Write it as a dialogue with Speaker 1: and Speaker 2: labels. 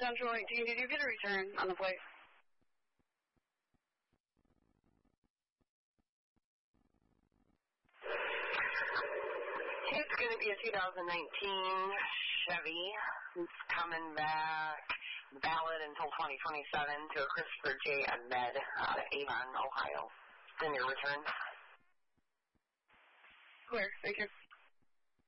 Speaker 1: Central 18. Did you get a return on the plate?
Speaker 2: It's going to be a 2019 Chevy. It's coming back valid until 2027 to a Christopher J. Ahmed out of Avon, Ohio. Then your return.
Speaker 1: Clear. Thank you.